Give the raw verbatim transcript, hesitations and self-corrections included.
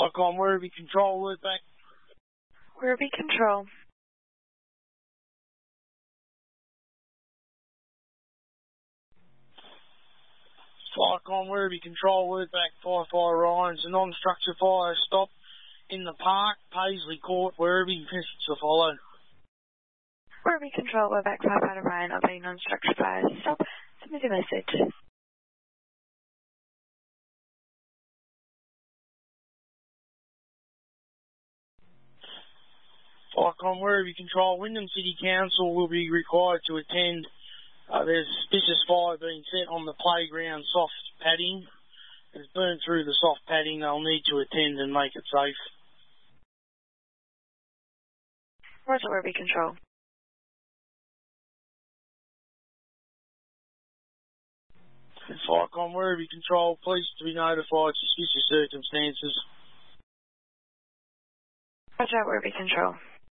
Icon Werribee Control, loop back. Werribee Control. Icon Werribee Control, loop back, Firefly Ryan's a non-structure fire stop in the park, Paisley Court, Werribee, message to follow. Werribee Control, we're back, Firefighter Ryan, of a non-structure fire stop. Submit a message. Icon Werribee Control, Wyndham City Council will be required to attend. Uh, there's a suspicious fire being set on the playground soft padding. It's burned through the soft padding. They'll need to attend and make it safe. Roger, Werribee Control. Icon Werribee Control, please to be notified suspicious circumstances. Roger, Werribee Control.